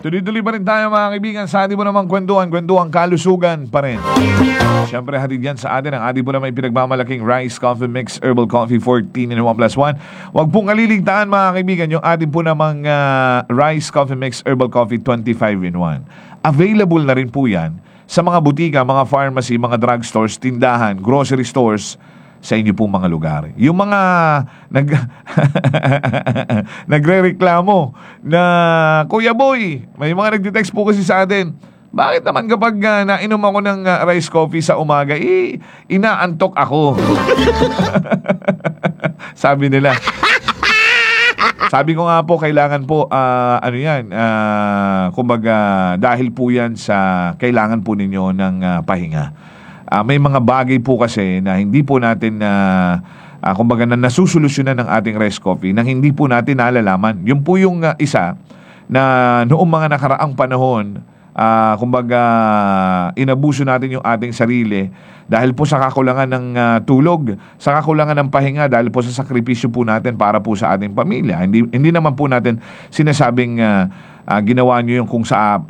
Tuloy-tuloy pa rin tayo mga kaibigan sa ating po namang kwentuhan kalusugan pa rin. Siyempre hatid yan sa atin ang ating po naman pinagmamalaking Rice Coffee Mix Herbal Coffee 14 in 1+1. Huwag pong kaliligtaan mga kaibigan yung ating po namang Rice Coffee Mix Herbal Coffee 25 in 1. Available na rin po yan sa mga butika, mga pharmacy, mga drugstores, tindahan, grocery stores sa inyo pong mga lugar. Yung mga nagre-reklamo na, Kuya Boy, may mga nagtitext po kasi sa atin, bakit naman kapag nainom ako ng rice coffee sa umaga, inaantok ako. Sabi nila. Sabi ko nga po, kailangan po, kumbaga, dahil po yan sa kailangan po ninyo ng pahinga. May mga bagay po kasi na hindi po natin kumbaga na nasusolusyonan ng ating rice coffee nang hindi po natin nalalaman. Yun po yung isa na noong mga nakaraang panahon, kumbaga inabuso natin yung ating sarili dahil po sa kakulangan ng tulog, sa kakulangan ng pahinga, dahil po sa sakripisyo po natin para po sa ating pamilya. Hindi naman po natin sinasabing ginawa nyo yung kung sa